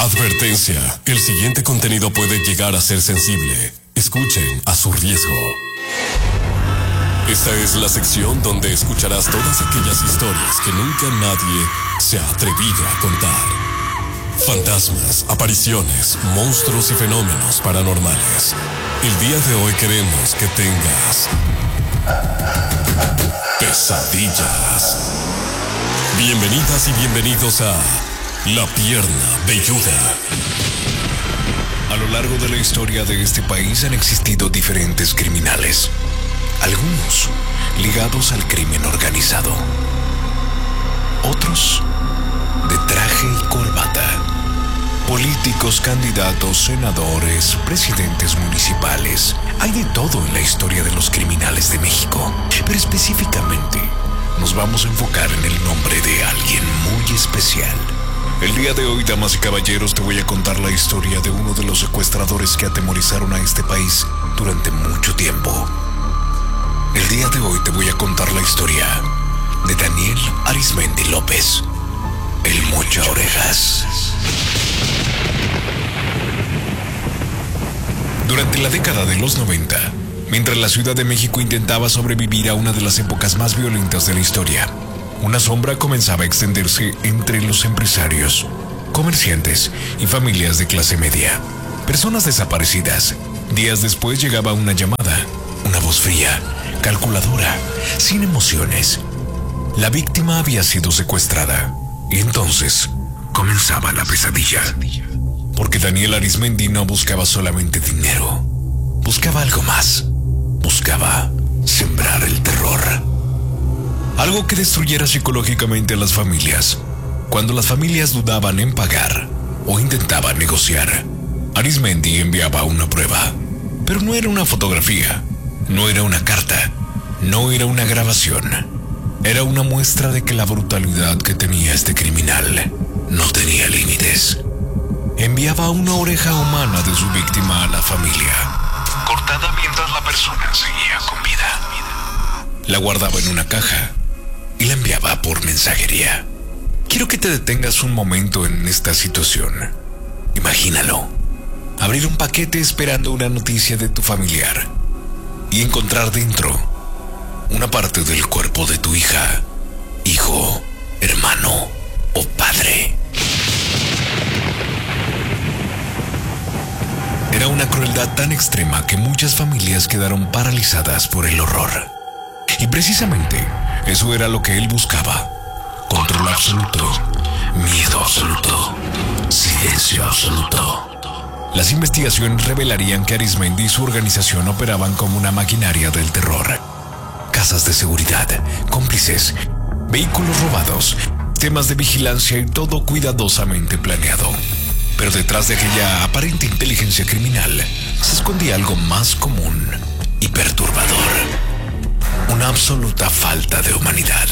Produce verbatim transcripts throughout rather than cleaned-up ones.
Advertencia, el siguiente contenido puede llegar a ser sensible. Escuchen a su riesgo. Esta es la sección donde escucharás todas aquellas historias que nunca nadie se ha atrevido a contar. Fantasmas, apariciones, monstruos y fenómenos paranormales. El día de hoy queremos que tengas pesadillas. Bienvenidas y bienvenidos a La Pierna Velluda. A lo largo de la historia de este país han existido diferentes criminales, algunos ligados al crimen organizado, otros de traje y corbata, políticos, candidatos, senadores, presidentes municipales. Hay de todo en la historia de los criminales de México, pero específicamente nos vamos a enfocar en el nombre de alguien muy especial. El día de hoy, damas y caballeros, te voy a contar la historia de uno de los secuestradores que atemorizaron a este país durante mucho tiempo. El día de hoy te voy a contar la historia de Daniel Arizmendi López, el Mocha Orejas. Durante la década de los noventa, mientras la Ciudad de México intentaba sobrevivir a una de las épocas más violentas de la historia, una sombra comenzaba a extenderse entre los empresarios, comerciantes y familias de clase media. Personas desaparecidas. Días después llegaba una llamada, una voz fría, calculadora, sin emociones. La víctima había sido secuestrada. Y entonces comenzaba la pesadilla. Porque Daniel Arizmendi no buscaba solamente dinero. Buscaba algo más. Buscaba sembrar el terror. Algo que destruyera psicológicamente a las familias. Cuando las familias dudaban en pagar o intentaban negociar, Arizmendi enviaba una prueba. Pero no era una fotografía, no era una carta, no era una grabación. Era una muestra de que la brutalidad que tenía este criminal no tenía límites. Enviaba una oreja humana de su víctima a la familia, cortada mientras la persona seguía con vida. La guardaba en una caja y la enviaba por mensajería. Quiero que te detengas un momento en esta situación. Imagínalo. Abrir un paquete esperando una noticia de tu familiar y encontrar dentro una parte del cuerpo de tu hija, hijo, hermano o padre. Era una crueldad tan extrema que muchas familias quedaron paralizadas por el horror. Y precisamente eso era lo que él buscaba. Control absoluto, miedo absoluto, silencio absoluto. Las investigaciones revelarían que Arizmendi y su organización operaban como una maquinaria del terror. Casas de seguridad, cómplices, vehículos robados, temas de vigilancia y todo cuidadosamente planeado. Pero detrás de aquella aparente inteligencia criminal se escondía algo más común y perturbador. Una absoluta falta de humanidad.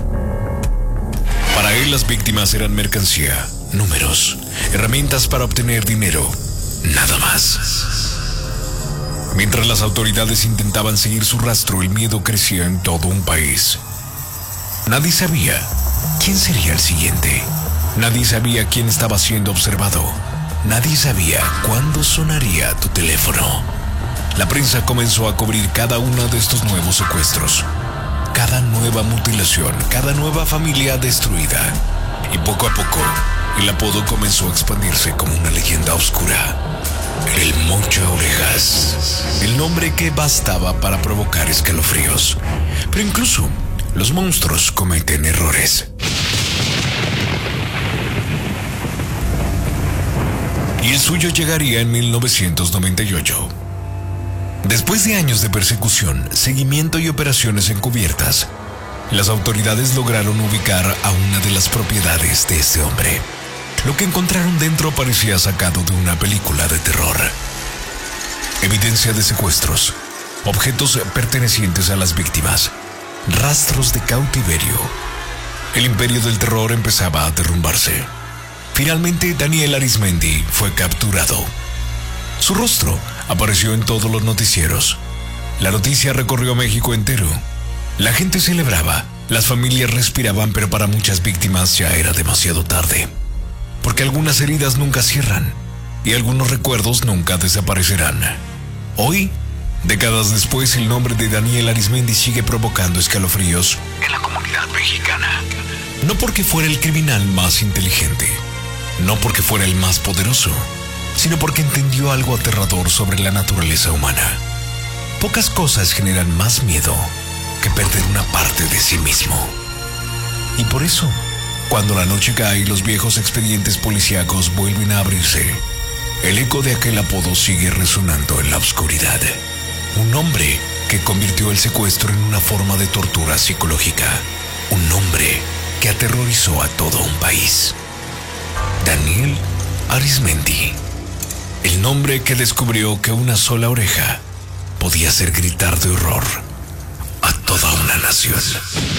Para él las víctimas eran mercancía, números, herramientas para obtener dinero, nada más. Mientras las autoridades intentaban seguir su rastro, el miedo crecía en todo un país. Nadie sabía quién sería el siguiente. Nadie sabía quién estaba siendo observado. Nadie sabía cuándo sonaría tu teléfono. La prensa comenzó a cubrir cada uno de estos nuevos secuestros, cada nueva mutilación, cada nueva familia destruida. Y poco a poco, el apodo comenzó a expandirse como una leyenda oscura. El Mocha Orejas, el nombre que bastaba para provocar escalofríos. Pero incluso los monstruos cometen errores. Y el suyo llegaría en mil novecientos noventa y ocho. Después de años de persecución, seguimiento y operaciones encubiertas, las autoridades lograron ubicar a una de las propiedades de este hombre. Lo que encontraron dentro parecía sacado de una película de terror. Evidencia de secuestros, objetos pertenecientes a las víctimas, rastros de cautiverio. El imperio del terror empezaba a derrumbarse. Finalmente, Daniel Arizmendi fue capturado. Su rostro apareció en todos los noticieros. La noticia recorrió México entero. La gente celebraba, las familias respiraban, pero para muchas víctimas ya era demasiado tarde. Porque porque algunas heridas nunca cierran y algunos recuerdos nunca desaparecerán. Hoy, décadas después, el nombre de Daniel Arizmendi sigue provocando escalofríos en la comunidad mexicana. No porque fuera el criminal más inteligente, no porque fuera el más poderoso, sino porque entendió algo aterrador sobre la naturaleza humana. Pocas cosas generan más miedo que perder una parte de sí mismo. Y por eso, cuando la noche cae y los viejos expedientes policíacos vuelven a abrirse, el eco de aquel apodo sigue resonando en la oscuridad. Un hombre que convirtió el secuestro en una forma de tortura psicológica. Un hombre que aterrorizó a todo un país. Daniel Arizmendi. El nombre que descubrió que una sola oreja podía hacer gritar de horror a toda una nación.